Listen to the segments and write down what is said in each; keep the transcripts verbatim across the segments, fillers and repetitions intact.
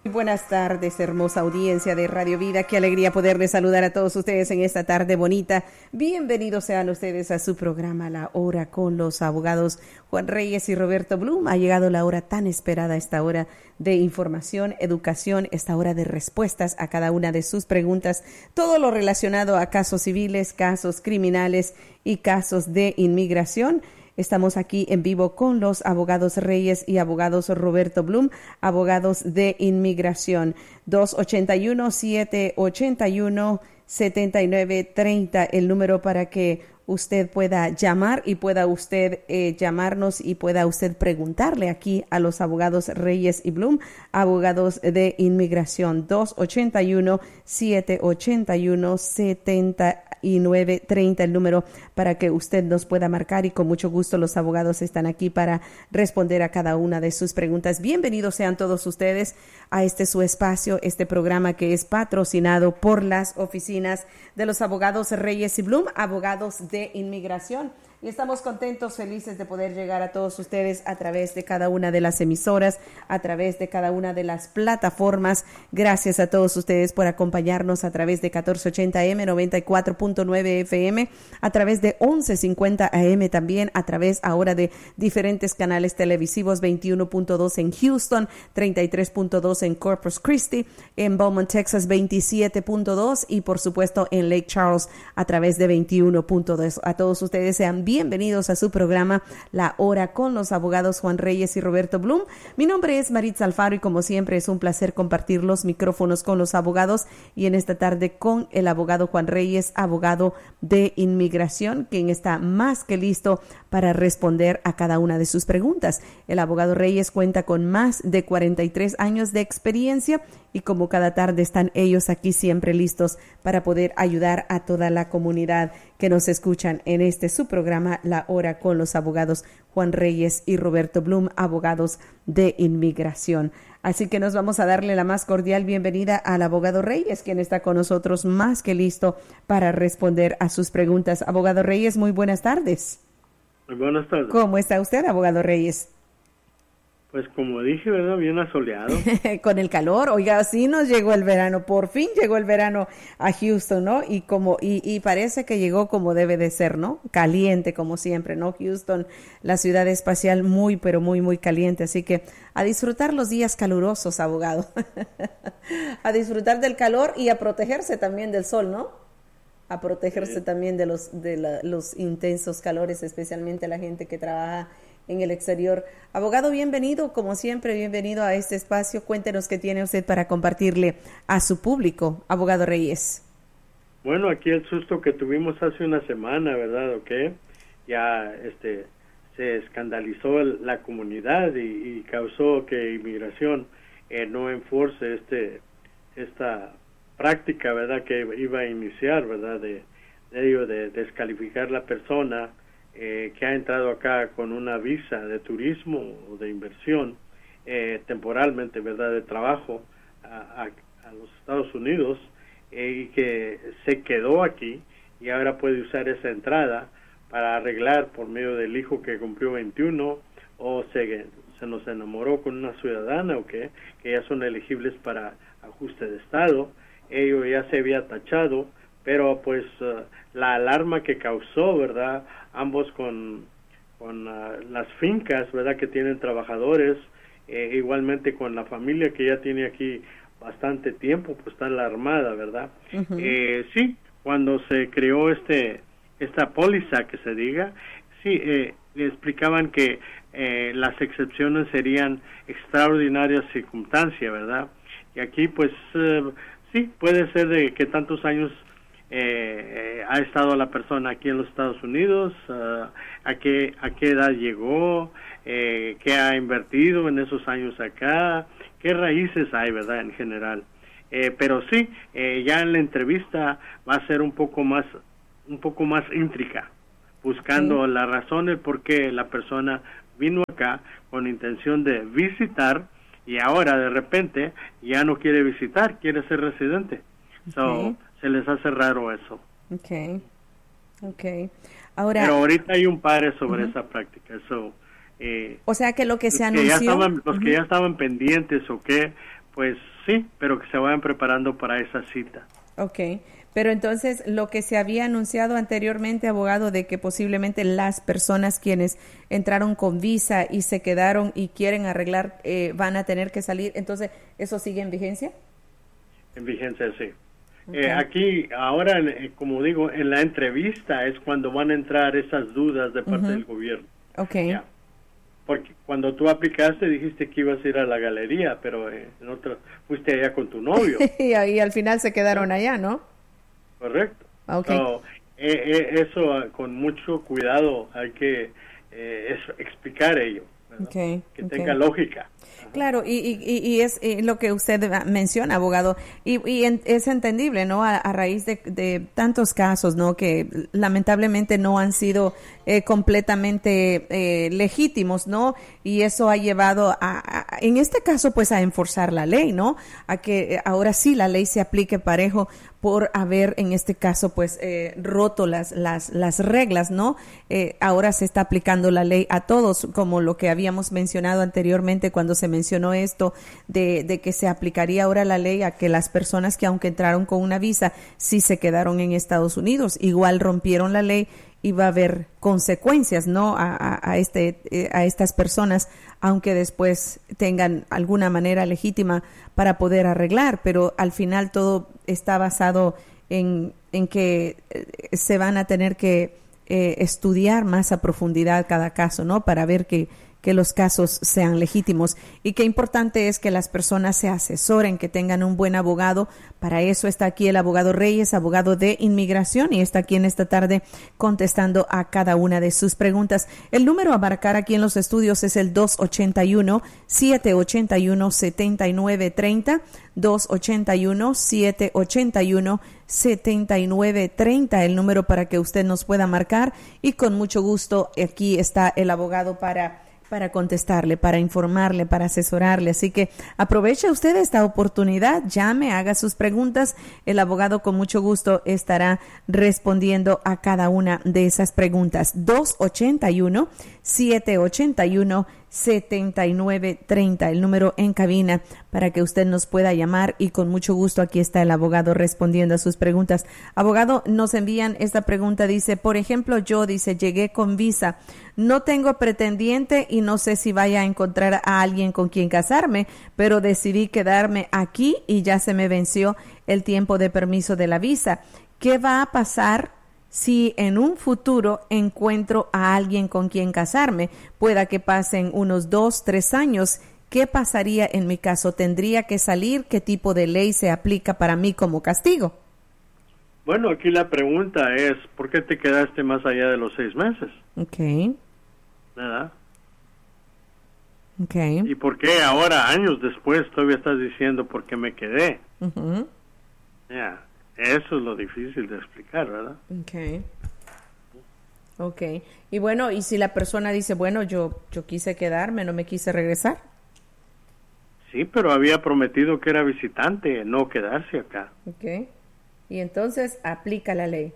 Buenas tardes, hermosa audiencia de Radio Vida. Qué alegría poderles saludar a todos ustedes en esta tarde bonita. Bienvenidos sean ustedes a su programa La Hora con los Abogados Juan Reyes y Roberto Bloom. Ha llegado la hora tan esperada, esta hora de información, educación, esta hora de respuestas a cada una de sus preguntas. Todo lo relacionado a casos civiles, casos criminales y casos de inmigración. Estamos aquí en vivo con los abogados Reyes y abogados Roberto Bloom, abogados de inmigración. dos ocho uno, siete ocho uno, siete nueve tres cero, el número para que usted pueda llamar y pueda usted eh, llamarnos y pueda usted preguntarle aquí a los abogados Reyes y Bloom, abogados de inmigración. dos ocho uno, siete ocho uno, siete nueve tres cero, el número para que usted nos pueda marcar, y con mucho gusto los abogados están aquí para responder a cada una de sus preguntas. Bienvenidos sean todos ustedes a este su espacio, este programa que es patrocinado por las oficinas de los abogados Reyes y Bloom, abogados de inmigración. Y estamos contentos, felices de poder llegar a todos ustedes a través de cada una de las emisoras, a través de cada una de las plataformas. Gracias a todos ustedes por acompañarnos a través de catorce ochenta A M, noventa y cuatro punto nueve F M, a través de once cincuenta A M también, a través ahora de diferentes canales televisivos, veintiuno punto dos en Houston, treinta y tres punto dos en Corpus Christi, en Beaumont, Texas, veintisiete punto dos y por supuesto en Lake Charles a través de veintiuno punto dos. A todos ustedes sean bienvenidos a su programa La Hora con los abogados Juan Reyes y Roberto Bloom. Mi nombre es Maritza Alfaro y como siempre es un placer compartir los micrófonos con los abogados, y en esta tarde con el abogado Juan Reyes, abogado de inmigración, quien está más que listo para responder a cada una de sus preguntas. El abogado Reyes cuenta con más de cuarenta y tres años de experiencia y como cada tarde están ellos aquí siempre listos para poder ayudar a toda la comunidad que nos escuchan en este su programa La Hora con los abogados Juan Reyes y Roberto Bloom, abogados de inmigración. Así que nos vamos a darle la más cordial bienvenida al abogado Reyes, quien está con nosotros más que listo para responder a sus preguntas. Abogado Reyes, muy buenas tardes. Muy buenas tardes. ¿Cómo está usted, abogado Reyes? Pues como dije, ¿verdad? Bien asoleado. Con el calor, oiga, sí nos llegó el verano, por fin llegó el verano a Houston, ¿no? Y como y, y parece que llegó como debe de ser, ¿no? Caliente como siempre, ¿no? Houston, la ciudad espacial muy, pero muy, muy caliente, así que a disfrutar los días calurosos, abogado. A disfrutar del calor y a protegerse también del sol, ¿no? A protegerse sí. también de los de la, los intensos calores, especialmente la gente que trabaja en el exterior. Abogado, bienvenido, como siempre, bienvenido a este espacio. Cuéntenos qué tiene usted para compartirle a su público, abogado Reyes. Bueno, aquí el susto que tuvimos hace una semana, ¿verdad? ¿Ok? Ya este, se escandalizó el, la comunidad y, y causó que inmigración eh, no enforce este, esta práctica, ¿verdad? Que iba a iniciar, ¿verdad? De, de ello, de descalificar la persona Eh, que ha entrado acá con una visa de turismo o de inversión eh, temporalmente, ¿verdad?, de trabajo a, a, a los Estados Unidos eh, y que se quedó aquí y ahora puede usar esa entrada para arreglar por medio del hijo que cumplió veintiuno o se, se nos enamoró con una ciudadana o que, que ya son elegibles para ajuste de estado. Ello ya se había tachado, pero pues uh, la alarma que causó, ¿verdad?, ambos con, con uh, las fincas, ¿verdad?, que tienen trabajadores, eh, igualmente con la familia que ya tiene aquí bastante tiempo, pues está alarmada, ¿verdad? Uh-huh. Eh, sí, cuando se creó este esta póliza, que se diga, sí, eh, explicaban que eh, las excepciones serían extraordinarias circunstancias, ¿verdad? Y aquí, pues, eh, sí, puede ser de que tantos años Eh, eh, ha estado la persona aquí en los Estados Unidos, uh, a qué a qué edad llegó, eh, qué ha invertido en esos años acá, qué raíces hay, ¿verdad?, en general. Eh, pero sí, eh, ya en la entrevista va a ser un poco más un poco más íntrica, buscando sí. la razón, el por qué la persona vino acá con intención de visitar y ahora de repente ya no quiere visitar, quiere ser residente. So, okay. Se les hace raro eso. Okay, okay. Ahora, pero ahorita hay un padre sobre uh-huh. esa práctica. So, eh, o sea que lo que se que anunció, ya estaban, los uh-huh. que ya estaban pendientes o qué, pues sí, pero que se vayan preparando para esa cita. Ok, pero entonces lo que se había anunciado anteriormente, abogado, de que posiblemente las personas quienes entraron con visa y se quedaron y quieren arreglar eh, van a tener que salir, entonces, ¿eso sigue en vigencia? En vigencia, sí. Okay. Eh, aquí, ahora, eh, como digo, en la entrevista es cuando van a entrar esas dudas de parte uh-huh. del gobierno. Ok. Ya. Porque cuando tú aplicaste dijiste que ibas a ir a la galería, pero eh, en otra, fuiste allá con tu novio. y ahí al final se quedaron allá, ¿no? Correcto. Okay. So, eh, eh, eso uh, con mucho cuidado hay que eh, es, explicar ello, okay. que okay. tenga lógica. Claro, y, y, y es y lo que usted menciona, abogado, y, y en, es entendible, ¿no? A, a raíz de, de tantos casos, ¿no? Que lamentablemente no han sido eh, completamente eh, legítimos, ¿no? Y eso ha llevado a, a, en este caso, pues a enforzar la ley, ¿no? A que ahora sí la ley se aplique parejo por haber, en este caso, pues eh, roto las, las, las reglas, ¿no? Eh, ahora se está aplicando la ley a todos, como lo que habíamos mencionado anteriormente cuando se mencionó esto de, de que se aplicaría ahora la ley a que las personas que aunque entraron con una visa, sí se quedaron en Estados Unidos, igual rompieron la ley y va a haber consecuencias, ¿no? A, a, a, este, a estas personas, aunque después tengan alguna manera legítima para poder arreglar, pero al final todo está basado en, en que se van a tener que eh, estudiar más a profundidad cada caso, ¿no? Para ver que que los casos sean legítimos y qué importante es que las personas se asesoren, que tengan un buen abogado. Para eso está aquí el abogado Reyes, abogado de inmigración, y está aquí en esta tarde contestando a cada una de sus preguntas. El número a marcar aquí en los estudios es el dos ocho uno, siete ocho uno, siete nueve tres cero, dos ocho uno, siete ocho uno, siete nueve tres cero, el número para que usted nos pueda marcar, y con mucho gusto aquí está el abogado para para contestarle, para informarle, para asesorarle. Así que aproveche usted esta oportunidad, llame, haga sus preguntas. El abogado con mucho gusto estará respondiendo a cada una de esas preguntas. dos ocho uno, siete ocho uno, siete nueve tres cero, el número en cabina para que usted nos pueda llamar, y con mucho gusto aquí está el abogado respondiendo a sus preguntas. Abogado, nos envían esta pregunta, dice, por ejemplo, yo, dice, llegué con visa, no tengo pretendiente y no sé si vaya a encontrar a alguien con quien casarme, pero decidí quedarme aquí y ya se me venció el tiempo de permiso de la visa. ¿Qué va a pasar si en un futuro encuentro a alguien con quien casarme? Pueda que pasen unos dos, tres años. ¿Qué pasaría en mi caso? ¿Tendría que salir? ¿Qué tipo de ley se aplica para mí como castigo? Bueno, aquí la pregunta es, ¿por qué te quedaste más allá de los seis meses? Ok. ¿Verdad? Ok. ¿Y por qué ahora, años después, todavía estás diciendo por qué me quedé? Uh-huh. Ya. Yeah. Eso es lo difícil de explicar, ¿verdad? Okay. Okay. Y bueno, y si la persona dice, bueno, yo yo quise quedarme, no me quise regresar. Sí, pero había prometido que era visitante, no quedarse acá. Okay. Y entonces aplica la ley.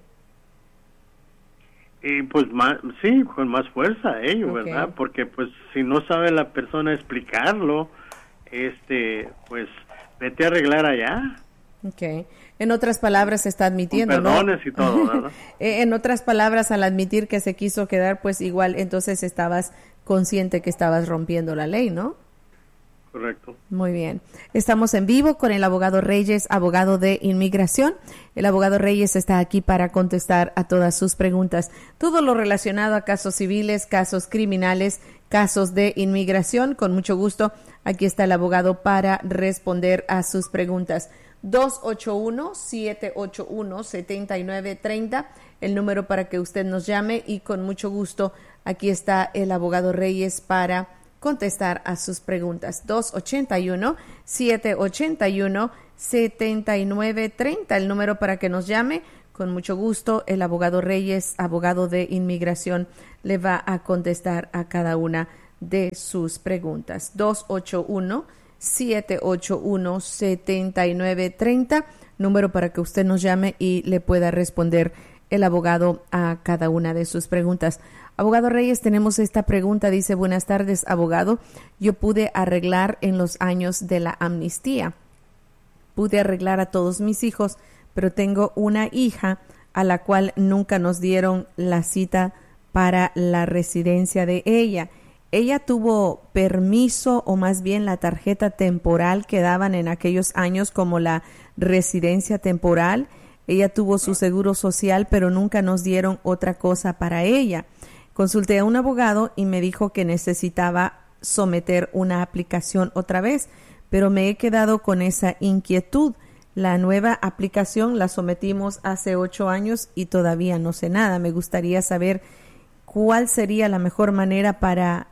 Y pues más, sí, con más fuerza ello, okay. ¿Verdad? Porque pues si no sabe la persona explicarlo, este, pues vete a arreglar allá. Okay. En otras palabras, se está admitiendo, con perdones, ¿no? Y todo, ¿verdad? En otras palabras, al admitir que se quiso quedar, pues igual entonces estabas consciente que estabas rompiendo la ley, ¿no? Correcto. Muy bien. Estamos en vivo con el abogado Reyes, abogado de inmigración. El abogado Reyes está aquí para contestar a todas sus preguntas. Todo lo relacionado a casos civiles, casos criminales, casos de inmigración. Con mucho gusto, aquí está el abogado para responder a sus preguntas. dos ocho uno, siete ocho uno, siete nueve tres cero, el número para que usted nos llame, y con mucho gusto aquí está el abogado Reyes para contestar a sus preguntas. dos ocho uno, siete ocho uno, siete nueve tres cero, el número para que nos llame. Con mucho gusto, el abogado Reyes, abogado de inmigración, le va a contestar a cada una de sus preguntas. dos ocho uno, siete ocho uno, siete nueve tres cero, número para que usted nos llame y le pueda responder el abogado a cada una de sus preguntas. Abogado Reyes, tenemos esta pregunta, dice: buenas tardes, abogado. Yo pude arreglar en los años de la amnistía. Pude arreglar a todos mis hijos, pero tengo una hija a la cual nunca nos dieron la cita para la residencia de ella. Ella tuvo permiso, o más bien la tarjeta temporal que daban en aquellos años como la residencia temporal. Ella tuvo su seguro social, pero nunca nos dieron otra cosa para ella. Consulté a un abogado y me dijo que necesitaba someter una aplicación otra vez, pero me he quedado con esa inquietud. La nueva aplicación la sometimos hace ocho años y todavía no sé nada. Me gustaría saber cuál sería la mejor manera para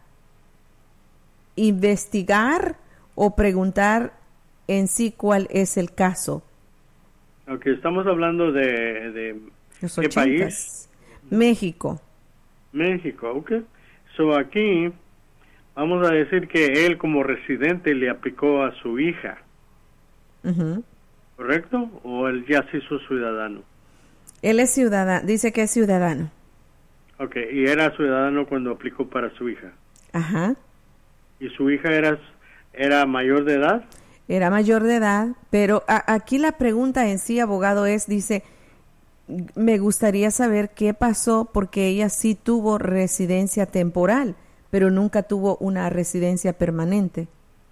investigar o preguntar en sí cuál es el caso. Ok, estamos hablando de, de Los ¿qué país? México. México, ok. So aquí vamos a decir que él como residente le aplicó a su hija. Uh-huh. ¿Correcto? ¿O él ya se hizo ciudadano? Él es ciudadano, dice que es ciudadano. Ok, y era ciudadano cuando aplicó para su hija. Ajá. ¿Y su hija era, era mayor de edad? Era mayor de edad, pero a, aquí la pregunta en sí, abogado, es, dice, me gustaría saber qué pasó porque ella sí tuvo residencia temporal, pero nunca tuvo una residencia permanente.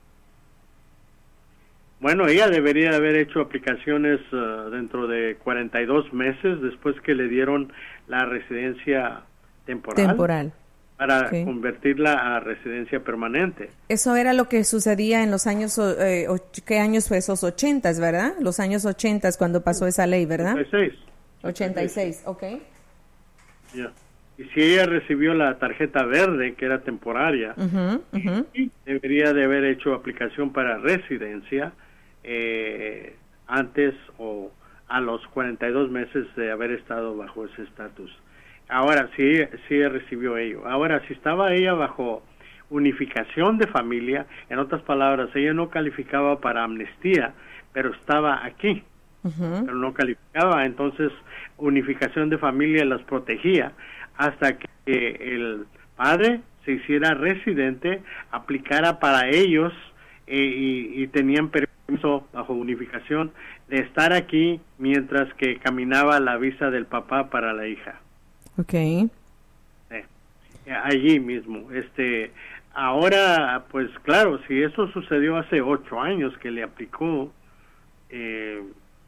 Bueno, ella debería haber hecho aplicaciones uh, dentro de cuarenta y dos meses después que le dieron la residencia temporal. Temporal. Para okay. convertirla a residencia permanente. Eso era lo que sucedía en los años, eh, ¿qué años fue? Esos ochentas, ¿verdad? Los años ochentas cuando pasó esa ley, ¿verdad? ochenta y seis. ochenta y seis, ok. Yeah. Y si ella recibió la tarjeta verde, que era temporaria, uh-huh, uh-huh. debería de haber hecho aplicación para residencia eh, antes o a los cuarenta y dos meses de haber estado bajo ese estatus. Ahora, sí, sí recibió ello. Ahora, si estaba ella bajo unificación de familia, en otras palabras, ella no calificaba para amnistía, pero estaba aquí, uh-huh. pero no calificaba, entonces unificación de familia las protegía hasta que el padre se hiciera residente, aplicara para ellos eh, y, y tenían permiso bajo unificación de estar aquí mientras que caminaba la visa del papá para la hija. Okay. Eh, allí mismo. Este, ahora, pues claro, si eso sucedió hace ocho años que le aplicó, eh,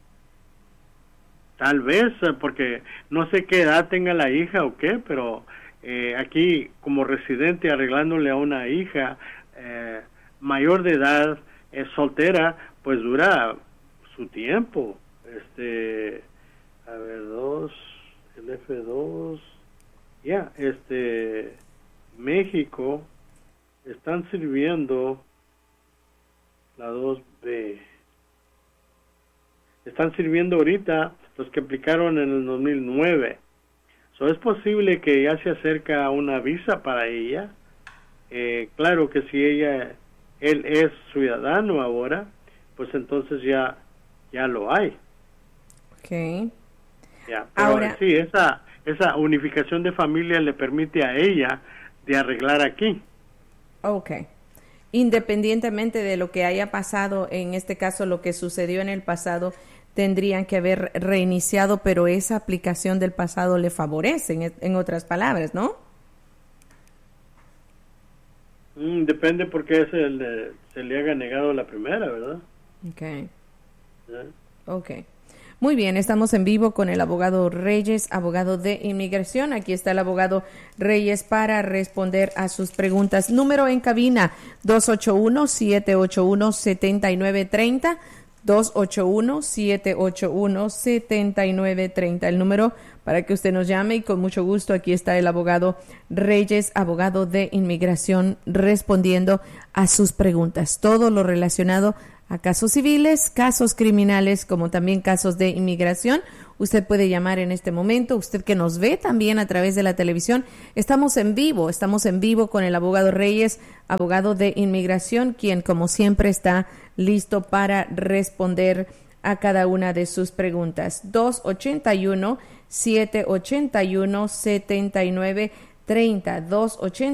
tal vez, porque no sé qué edad tenga la hija o qué, pero eh, aquí como residente arreglándole a una hija eh, mayor de edad, eh, soltera, pues dura su tiempo. Este, a ver, dos... el F dos, ya, yeah, este, México, están sirviendo la dos B, están sirviendo ahorita los que aplicaron en el dos mil nueve, so, es posible que ya se acerca una visa para ella, eh, claro que si ella, él es ciudadano ahora, pues entonces ya, ya lo hay. Okay. Ya, pero ahora, sí, esa, esa unificación de familia le permite a ella de arreglar aquí. Ok. Independientemente de lo que haya pasado, en este caso lo que sucedió en el pasado, tendrían que haber reiniciado, pero esa aplicación del pasado le favorece, en, en otras palabras, ¿no? Mm, depende porque se le, se le haya negado la primera, ¿verdad? Ok. ¿Ya? Ok. Muy bien, estamos en vivo con el abogado Reyes, abogado de inmigración. Aquí está el abogado Reyes para responder a sus preguntas. Número en cabina, dos ocho uno, siete ocho uno, siete nueve tres cero, dos ocho uno, siete ocho uno, siete nueve tres cero. El número para que usted nos llame y con mucho gusto aquí está el abogado Reyes, abogado de inmigración, respondiendo a sus preguntas. Todo lo relacionado a casos civiles, casos criminales, como también casos de inmigración. Usted puede llamar en este momento, usted que nos ve también a través de la televisión. Estamos en vivo, estamos en vivo con el abogado Reyes, abogado de inmigración, quien como siempre está listo para responder a cada una de sus preguntas. dos ocho uno, siete ocho uno, siete nueve tres cero, dos ocho